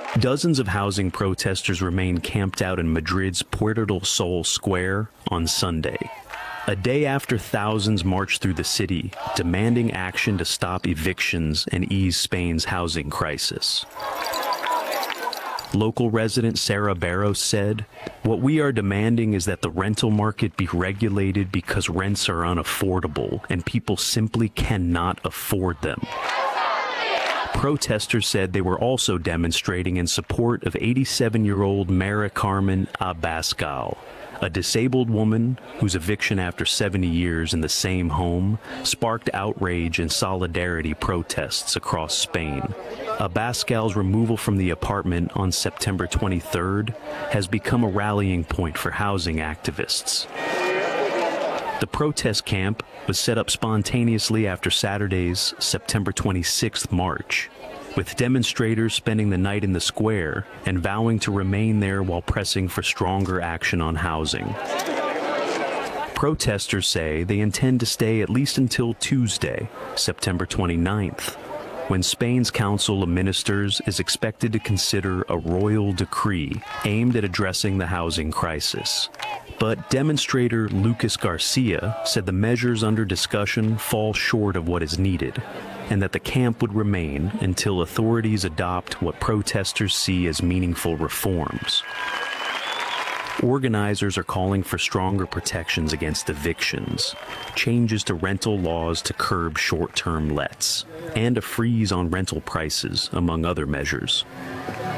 Dozens of housing protesters remain camped out in Madrid's Puerta del Sol Square on Sunday, a day after thousands marched through the city, demanding action to stop evictions and ease Spain's housing crisis. Local resident Sarah Barros said, "What we are demanding is that the rental market be regulated because rents are unaffordable and people simply cannot afford them." Protesters said they were also demonstrating in support of 87-year-old Mara Carmen Abascal, a disabled woman whose eviction after 70 years in the same home sparked outrage and solidarity protests across Spain. Abascal's removal from the apartment on September 23rd has become a rallying point for housing activists. The protest camp was set up spontaneously after Saturday's September 26th march, with demonstrators spending the night in the square and vowing to remain there while pressing for stronger action on housing. Protesters say they intend to stay at least until Tuesday, September 29th, when Spain's Council of Ministers is expected to consider a royal decree aimed at addressing the housing crisis. But demonstrator Lucas Garcia said the measures under discussion fall short of what is needed, and that the camp would remain until authorities adopt what protesters see as meaningful reforms. Organizers are calling for stronger protections against evictions, changes to rental laws to curb short-term lets, and a freeze on rental prices, among other measures.